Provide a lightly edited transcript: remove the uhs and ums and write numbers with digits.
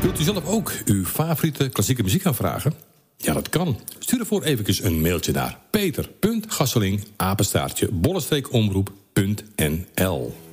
Wilt u zelf ook uw favoriete klassieke muziek aanvragen? Ja, dat kan. Stuur ervoor eventjes een mailtje naar peter.gasseling@bollestreekomroep.nl.